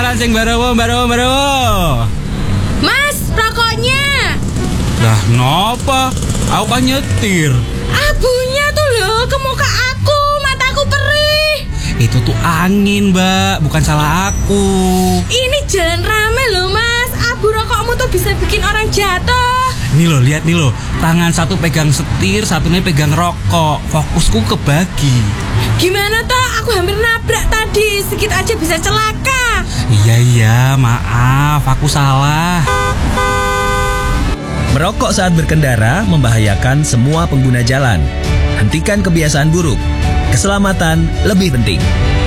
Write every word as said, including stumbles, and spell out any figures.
dalan sing barewo barewo barewo. Mas, rokoknya. Lah nopo? Aku kan nyetir. Abunya tuh loh ke muka aku, mataku perih. Itu tuh angin, Mbak, bukan salah aku. Ini jalan rame loh, Mas. Abu rokokmu tuh bisa bikin orang jatuh. Nih lo, lihat nih lo. Tangan satu pegang setir, satunya pegang rokok. Fokusku kebagi. Gimana toh? Aku hampir nabrak tadi. Sedikit aja bisa celaka. Iya, iya, maaf, aku salah. Merokok saat berkendara membahayakan semua pengguna jalan. Hentikan kebiasaan buruk. Keselamatan lebih penting.